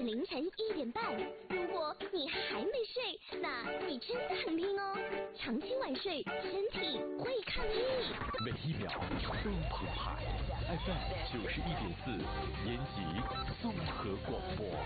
凌晨1点半。如果你还没睡，那你真的很拼哦。长期晚睡，身体会抗议。 每一秒都澎湃。FM 91.4，延吉综合广播。